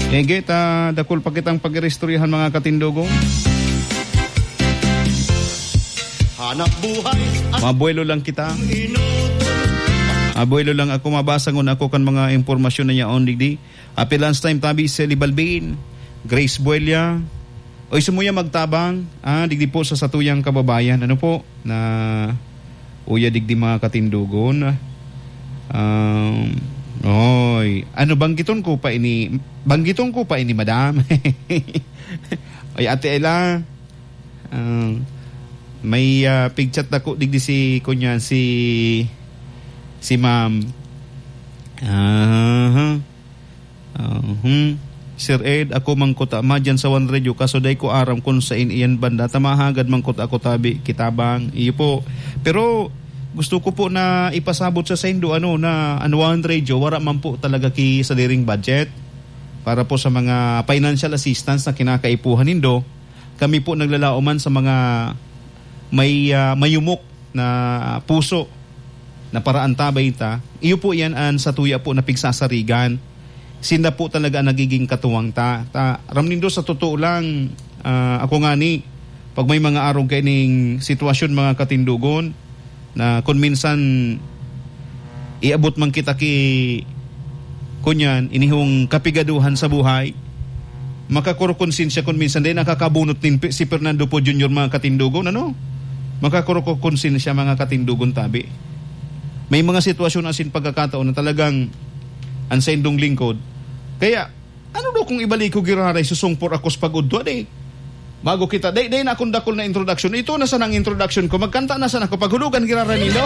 Egit, dakul pa kitang pag-irestoryahan mga katindugong. Hanap buhay. Mabuelo lang kita. Abuelo lang ako mabasa ngun ako kan mga impormasyon na niya on digdi. Happy lunch time tabi sa Libalbin. Grace Buelia. Oy sumuya magtabang. Digdi po sa satuyang kababayan. Ano po? Na uya digdi mga katindugon. Oy, ano banggiton ko pa ini madam. Oy ate Ella. May pigchat ako digdi si kunyan si ma'am. Sir Ed, ako mangkot ama dyan sa One Radio kaso day ko aram kung sa iyan banda tamahagad mangkot ako tabi kitabang iyo po. Pero gusto ko po na ipasabot sa Indo na One Radio wala man po talaga ki sa diring budget para po sa mga financial assistance na kinakaipuhan Indo. Kami po naglalauman sa mga may mayumok na puso na paraan tabay ta. Iyo po yan an sa tuya po na pigsasarigan. Sinda po talaga nagiging katuwang ta. Ramnindo sa totoo lang ako nga ni pag may mga araw kaining sitwasyon mga katindugon na kung minsan iabot man kita ki kunyan inihong kapigaduhan sa buhay makakurokonsensya kung minsan din nakakabunot din si Fernando po Jr. mga katindugon makakurokonsensya mga katindugon tabi. May mga sitwasyon asin pagkakataon na talagang ansa indong lingkod. Kaya ano daw kung ibalik ko giraray susungpor ako sa pag-udwa bago kita, day na akong dakol na introduction. Ito na sa nang introduction ko. Magkanta na sa nako. Paghulugan giraray nilo.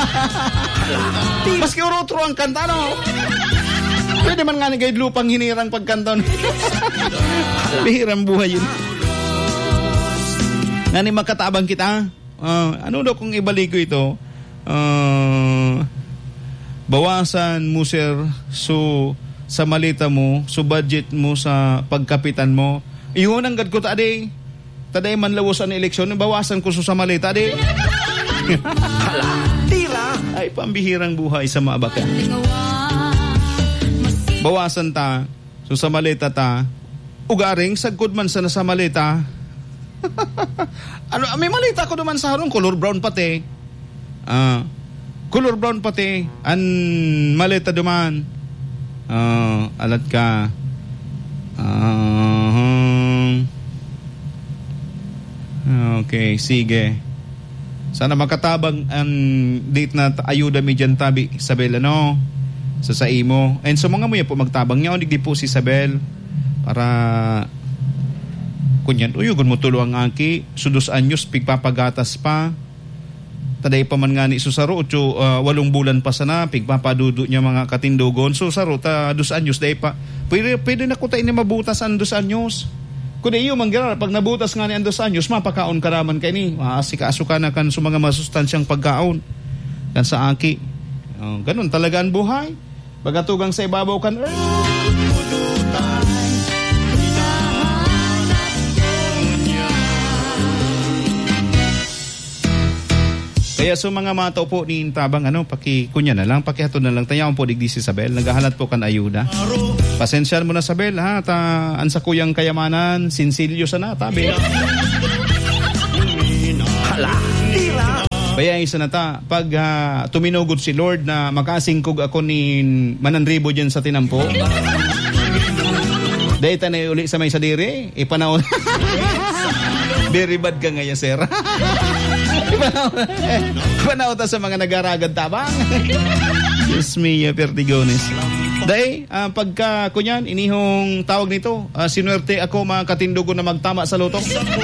Maski urotro ang kanta, no? Pwede man nga ni guide lupang hinirang pagkanta. Bihirang buhay yun. Nga ni magkatabang kita. Ano daw kung ibalik ko ito? Bawasan mo, sir, sa malita mo, budget mo sa pagkapitan mo. Iyon ang gad ko taday man lawos ang eleksyon, bawasan ko sa malita taday. Tira. Ay pambihirang buhay sa mabaka. Bawasan ta sa malita ta. Ugaring sagkod man sa nasa malita. May malita ko naman sa harong color brown pati. Color brown pati an maleta duman. Alat ka. Okay, sige. Sana makatabang ang date na ayuda mi dyan tabi Isabel sa imo. And so mga mo yan po magtabang niya di po si Isabel para kunyan uyugon mo tulo ang aki sudos anyos pigpapagatas pa taday pa man nga ni susaro 8 bulan pa sana pigpapadudo niya mga katindogon susaro ta 2 anyos day pa pwede na ko tayo ni mabutas ang 2 anyos kundi iyo manggarar pag nabutas nga ni ang 2 anyos mapakaon ka naman kay ni asika-asuka na kan sa mga masustansyang pagkaon kan sa aki ganun talaga ang buhay bagatugang sa ibabaw kan kaya so mga matao po ni tabang pakikunya na lang pakihaton na lang tayaw po digdi si Isabel nagahalat po kan ayuda pasensyan mo na Isabel ha ansa kuyang kayamanan sinsilyo sana tabi hala tira kaya isa na ta pag tuminugod si Lord na makasingkog ako ni mananribo dyan sa tinampo dahil ta na uli sa may sadiri ipanahon very bad ka ngayon sir Panaw ta sa mga nagaragad tabang. Diyos mia, perdigones. Day, pagka kunyan, inihong tawag nito, sinuwerte ako mga katindugo na magtama sa loto.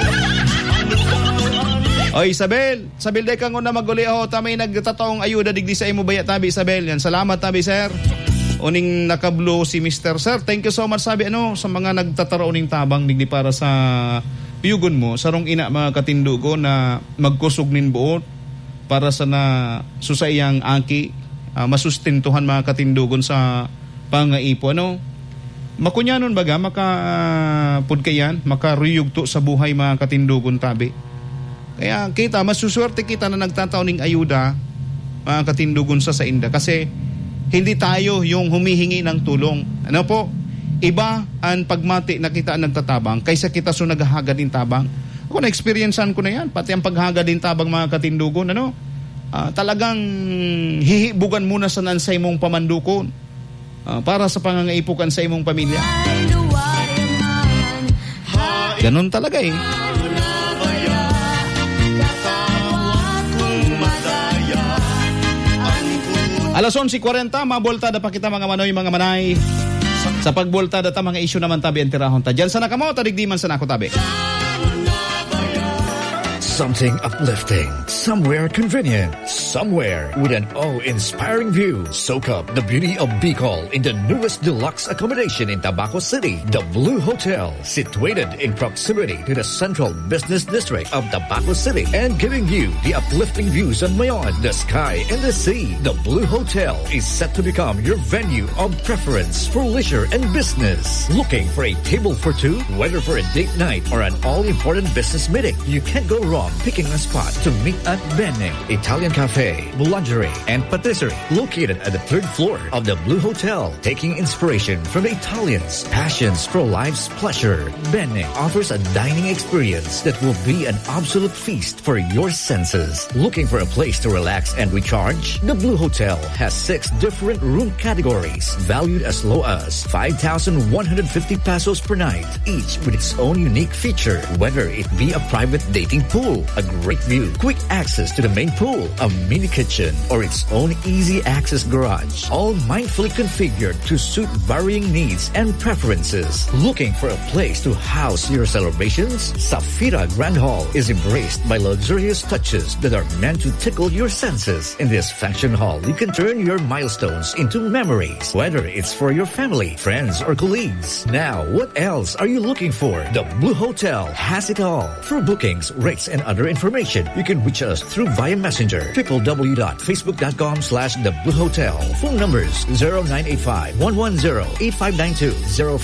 Oy, Isabel day kang una maguli ako, tamay nagtataong ayuda digdi sa imo baya tabi, Isabel. Yan, salamat tabi, sir. Uning nakablo si Mr. Sir. Thank you so much, sabi sa mga nagtataro uning tabang digdi para sa piyugon mo, sarong ina mga katindugo na magkusog nin buot para sa na susayang aki masustentuhan mga katindugon sa pangaipo. Makunyanon baga, makapudkayan, makaruyugto sa buhay mga katindugon tabi. Kaya kita, masuswerte kita na nagtataon ng ayuda mga katindugon sa inda kasi hindi tayo yung humihingi ng tulong. Iba ang pagmati na kita nagtatabang kaysa kita so naghahagad din tabang. Ako na-experiencean ko na yan. Pati ang paghagad din tabang mga katindugon, talagang hihibugan muna sa nansay mong pamandukon para sa pangangaipukan sa imong pamilya. Ganon talaga eh. Alas 11:40, maboltada pa kita mga manoy, mga manay. Sa pagboltada ta mga isyu naman tabi ang tirahon ta. Diyan sa nakamo, tadigdiman sa nako tabi. Something uplifting, somewhere convenient, somewhere with an awe-inspiring view. Soak up the beauty of Bicol in the newest deluxe accommodation in Tabaco City, the Blue Hotel, situated in proximity to the central business district of Tabaco City and giving you the uplifting views on Mayon, the sky and the sea. The Blue Hotel is set to become your venue of preference for leisure and business. Looking for a table for two, whether for a date night or an all-important business meeting, you can't go wrong picking a spot to meet at Bene Italian Cafe, Boulangerie, and Patisserie, located at the 3rd floor of the Blue Hotel. Taking inspiration from the Italians' passions for life's pleasure, Bene offers a dining experience that will be an absolute feast for your senses. Looking for a place to relax and recharge? The Blue Hotel has 6 different room categories, valued as low as 5,150 pesos per night, each with its own unique feature, whether it be a private dating pool, a great view, quick access to the main pool, a mini kitchen, or its own easy access garage, all mindfully configured to suit varying needs and preferences. Looking for a place to house your celebrations? Safira Grand Hall is embraced by luxurious touches that are meant to tickle your senses. In this function hall, you can turn your milestones into memories, whether it's for your family, friends, or colleagues. Now, what else are you looking for? The Blue Hotel has it all. For bookings, rates, and other information, you can reach us through via Messenger, www.facebook.com/The Blue Hotel. Phone numbers 0985-110-8592,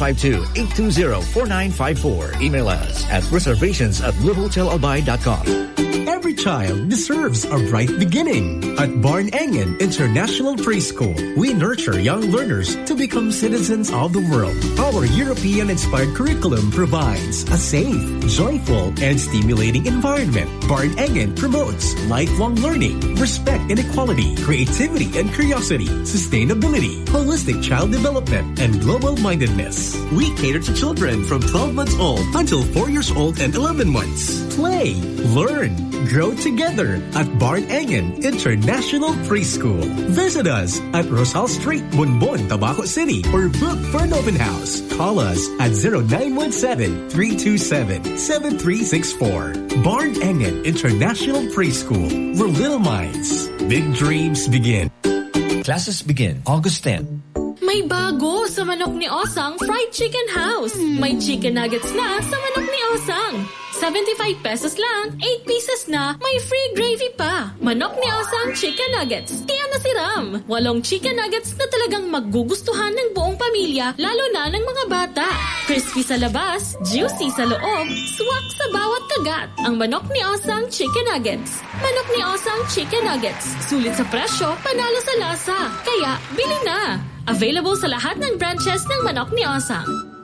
052-820-4954. Email us at reservations@bluehotelalbay.com. Every child deserves a bright beginning. At Barn Engen International Preschool, we nurture young learners to become citizens of the world. Our European-inspired curriculum provides a safe, joyful, and stimulating environment. Barn Engen promotes lifelong learning, respect and equality, creativity and curiosity, sustainability, holistic child development, and global-mindedness. We cater to children from 12 months old until 4 years old and 11 months. Play, learn, grow together at Barn Engen International Preschool. Visit us at Rosal Street, Bonbon, Tabaco City, or book for an open house. Call us at 0917-327-7364. Barn Engen International Preschool, where little minds, big dreams begin. Classes begin August 10. May bago sa Manok ni Osang Fried Chicken House. May chicken nuggets na sa Manok ni Osang. 75 pesos lang, 8 pieces na, may free gravy pa. Manok ni Osang Chicken Nuggets. Kaya nasiram. 8 chicken nuggets na talagang magugustuhan ng buong pamilya, lalo na ng mga bata. Crispy sa labas, juicy sa loob, swak sa bawat kagat. Ang Manok ni Osang Chicken Nuggets. Manok ni Osang Chicken Nuggets. Sulit sa presyo, panalo sa lasa. Kaya, bili na. Available sa lahat ng branches ng Manok ni Osang.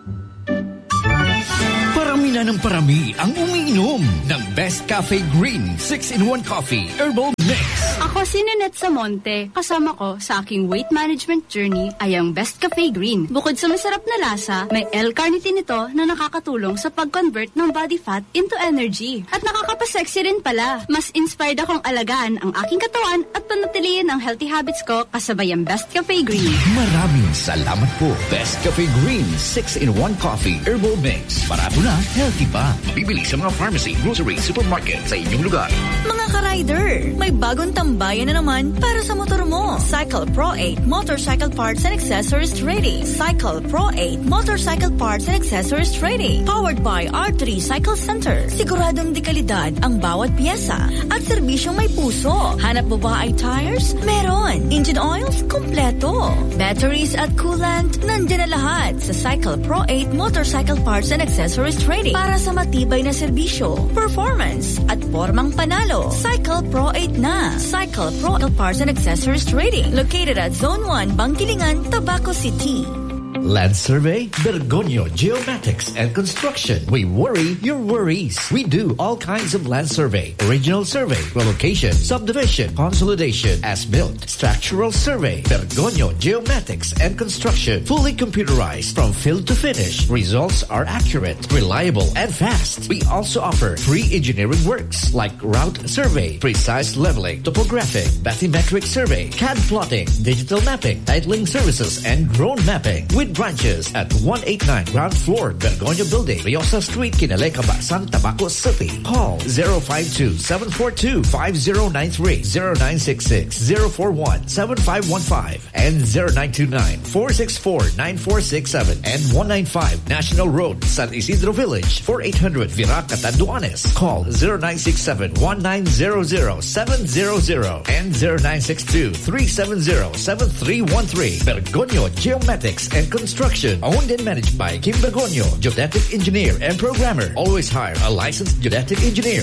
Parami na ng parami ang umiinom ng Best Cafe Green 6-in-1 Coffee Herbal Mix. Ako si Nanette Samonte. Kasama ko sa aking weight management journey ay ang Best Cafe Green. Bukod sa masarap na lasa, may L-carnitine ito na nakakatulong sa pag-convert ng body fat into energy. At nakakapasexy rin pala. Mas inspired akong alagaan ang aking katawan at panatilihin ang healthy habits ko kasabay ang Best Cafe Green. Maraming salamat po. Best Cafe Green 6-in-1 Coffee Herbal Mix. Barato na, healthy pa. Mabibili sa mga pharmacy, grocery, supermarket sa inyong lugar. Mga ka-rider, may bagong tambayan na naman para sa motor mo. Cycle Pro 8 Motorcycle Parts and Accessories Trading. Cycle Pro 8 Motorcycle Parts and Accessories Trading. Powered by R3 Cycle Center. Siguradong dekalidad ang bawat piyesa at serbisyong may puso. Hanap mo ba ay tires? Meron. Engine oils? Kompleto. Batteries at coolant? Nandiyan na lahat sa Cycle Pro 8 Motorcycle Parts and Accessories Trading para sa matibay na serbisyo, performance at formang panalo. Cycle Pro 8 na. Cycle Pro Parts and Accessories Trading, located at Zone 1, Bangkilingan, Tabaco City. Land survey? Bergonio Geomatics and Construction. We worry your worries. We do all kinds of land survey. Original survey, relocation, subdivision, consolidation, as-built, structural survey. Bergonio Geomatics and Construction. Fully computerized from field to finish. Results are accurate, reliable, and fast. We also offer free engineering works like route survey, precise leveling, topographic, bathymetric survey, CAD plotting, digital mapping, titling services, and drone mapping. With branches at 189 ground floor, Bergonio Building, Riosa Street, Kinaleca, Basan, Tabaco City. Call 052-742-5093, 0966-041-7515, and 0929-464-9467, and 195 National Road, San Isidro Village, 4800 Virac, Catanduanes. Call 0967-1900-700 and 0962-370-7313. Bergonio Geomatics and Construction, owned and managed by Kim Bergonio, geodetic engineer and programmer. Always hire a licensed geodetic engineer.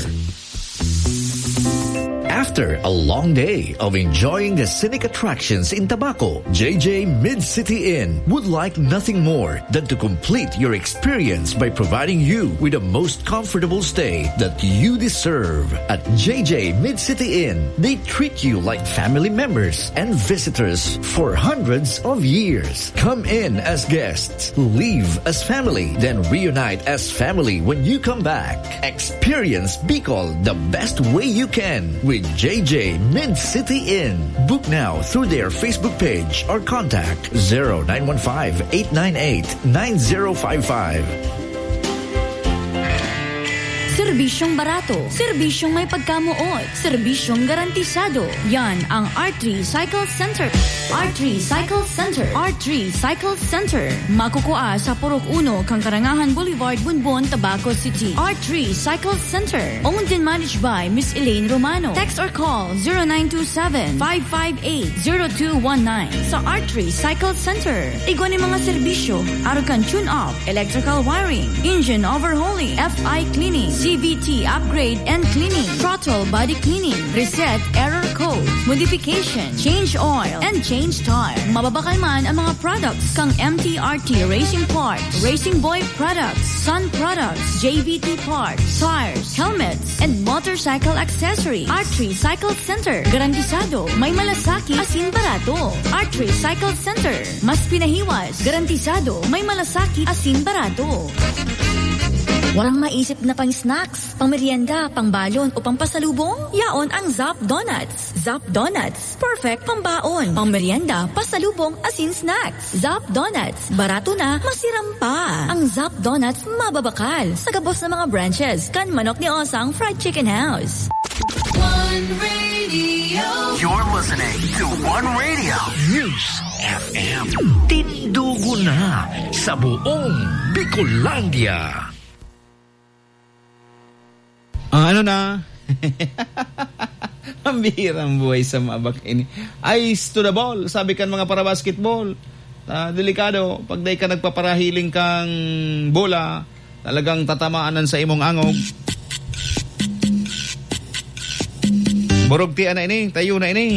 After a long day of enjoying the scenic attractions in Tabaco, JJ Mid-City Inn would like nothing more than to complete your experience by providing you with the most comfortable stay that you deserve. At JJ Mid-City Inn, they treat you like family members and visitors for hundreds of years. Come in as guests, leave as family, then reunite as family when you come back. Experience Bicol the best way you can with JJ Mid-City Inn. Book now through their Facebook page or contact 0915-898-9055. Serbisyong barato, serbisyong may pagkamuot, serbisyong garantisado. Yan ang R3 Cycle Center. R3 Cycle Center. R3 Cycle Center. Makukuha sa Purok 1, Kangkarangahan Boulevard, Bunbon, Tabaco City. R3 Cycle Center. Owned and managed by Miss Elaine Romano. Text or call 0927-558-0219. Sa R3 Cycle Center. Igwan mga serbisyo, Arucan tune-up, electrical wiring, engine overhauling, FI cleaning, CVT upgrade and cleaning, throttle body cleaning, reset error code, modification, change oil, and change tire. Mababakal man ang mga products kang MTRT Racing Parts, Racing Boy Products, Sun Products, JVT Parts, tires, helmets, and motorcycle accessories. R3 Cycle Center. Garantisado, may malasaki, asin barato. R3 Cycle Center. Mas pinahiwas, garantisado, may malasaki, asin barato. Warang maisip na pang snacks, pang merienda, pang balon o pang pasalubong? Yaon ang Zap Donuts. Zap Donuts, perfect pang baon, pang merienda, pasalubong, asin snacks. Zap Donuts, barato na, masiram pa. Ang Zap Donuts, mababakal. Sa gabos ng mga branches, kan Manok ni Osang Fried Chicken House. One Radio. You're listening to One Radio. News FM. Tindugo na sa buong Bicolandia. Ano na? Ang bihirang buhay sa mabak ini. Ice to the ball. Sabi kan mga para basketball. Delikado. Pag day ka nagpaparahiling kang bola, talagang tatamaanan sa imong angog. Borogtian na ini. Tayo na ini.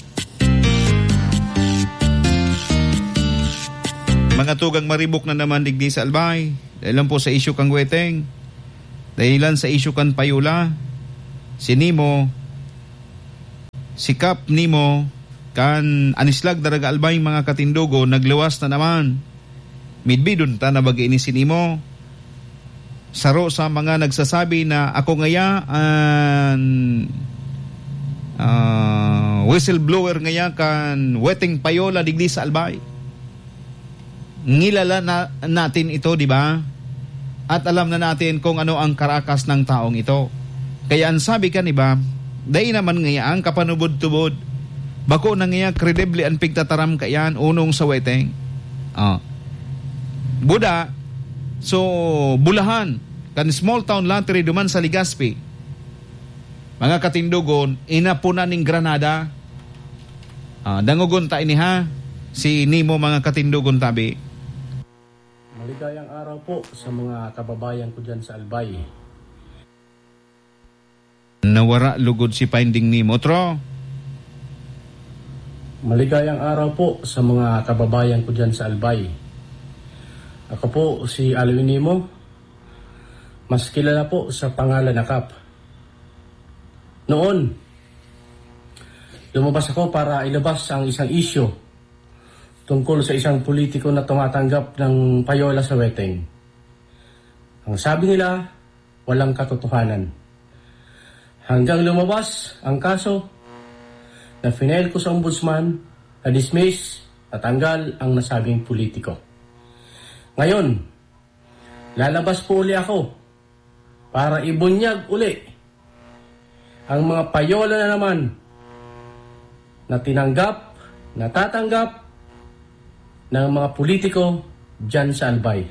Mga tugang maribok na naman digdi sa Albay. Dahil lang po sa isyu kang weteng. Dahilan sa isyu kan Payula, si Nimo, si Kap Nimo, kan anislag daraga albay mga katindugo, nagluwas na naman. Midbidon ta na bagi ini si Nimo. Saro sa mga nagsasabi na ako ngaya whistleblower ngaya kan weteng Payola digdi sa albay. Ngilala natin ito, di ba? At alam na natin kung ano ang karakas ng taong ito. Kaya ang sabi ka, iba, dahi naman ngaya ang kapanubod-tubod. Bako na ngaya credible ang pigtataram kayan unong sa weteng. Buda, so bulahan, kan small town lottery duman sa Legazpi. Mga katindugon, inapunan ng Granada. Dangugon ta ini ha, si Nimo mga katindugon tabi. Maligayang araw po sa mga kababayan ko dyan sa Albay. Nawara lugod si Finding Nemo, Tro. Maligayang araw po sa mga kababayan ko dyan sa Albay. Ako po si Alwinimo, mas kilala po sa pangalan na Kap. Noon, lumabas ako para ilabas ang isang isyu tungkol sa isang politiko na tumatanggap ng payola sa weteng. Ang sabi nila, walang katotohanan. Hanggang lumabas ang kaso na final ko sa ombudsman, na-dismiss, natanggal ang nasabing politiko. Ngayon, lalabas po uli ako para ibunyag uli ang mga payola na naman na tinanggap, natatanggap ng mga politiko dyan sa Albay.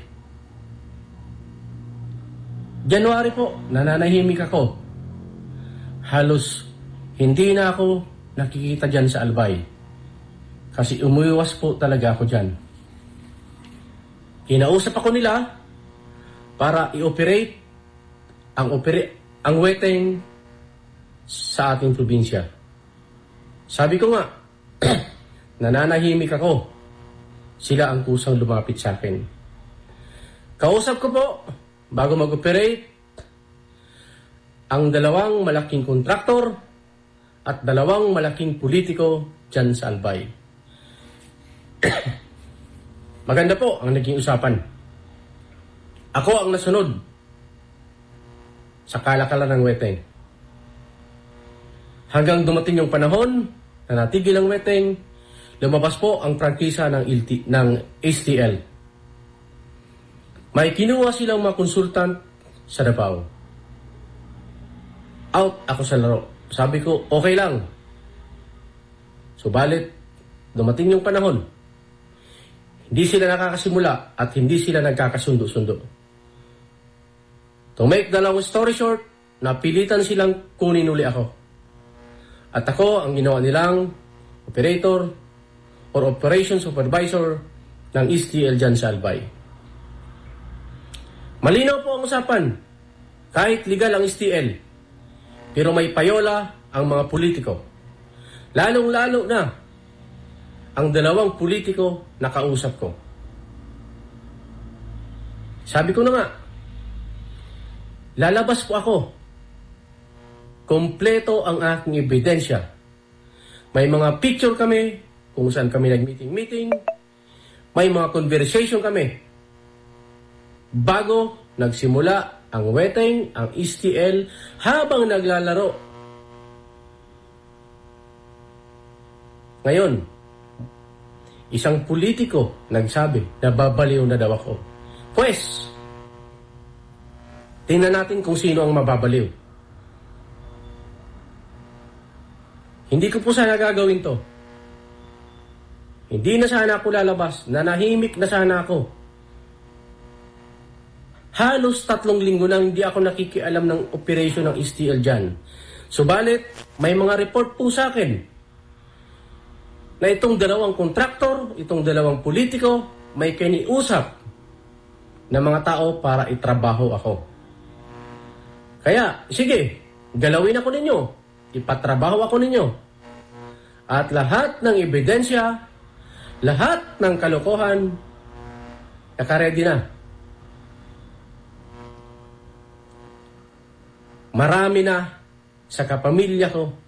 January po, nananahimik ako. Halos hindi na ako nakikita dyan sa Albay. Kasi umuiwas po talaga ako dyan. Kinausap ako nila para i-operate ang weteng sa ating probinsya. Sabi ko nga, nananahimik ako. Sila ang kusang lumapit sa akin. Kausap ko po, bago mag-operate, ang 2 malaking kontraktor at 2 malaking politiko dyan sa Albay. Maganda po ang naging usapan. Ako ang nasunod sa kalakalan ng weteng. Hanggang dumating yung panahon na natigil ang weteng, lumabas po ang prangkisa ng STL. May kinuha silang mga konsultant sa Davao. Out ako sa laro. Sabi ko, okay lang. Subalit, dumating yung panahon. Hindi sila nakakasimula at hindi sila nagkakasundo-sundo. To make the long story short, napilitan silang kunin uli ako. At ako ang ginawa nilang operator or operation supervisor ng STL dyan sa Albay. Malinaw po ang usapan. Kahit legal ang STL, pero may payola ang mga politiko. Lalong-lalo na ang 2 politiko na kausap ko. Sabi ko na nga, lalabas po ako. Kompleto ang aking ebidensya. May mga picture kami kung saan kami nag-meeting. May mga conversation kami. Bago nagsimula ang weteng, ang STL, habang naglalaro. Ngayon, isang politiko nagsabi na babaliw na daw ako. Pues, tingnan natin kung sino ang mababaliw. Hindi ko po sana gagawin to. Hindi na sana ako lalabas. Nanahimik na sana ako. Halos 3 linggo nang hindi ako nakikialam ng operation ng STL dyan. Subalit, may mga report po sa akin na itong 2 kontraktor, itong 2 politiko, may kiniusap na mga tao para itrabaho ako. Kaya, sige, galawin ako ninyo. Ipatrabaho ako ninyo. At lahat ng ebidensya, lahat ng kalokohan, nakaredy na. Marami na sa kapamilya ko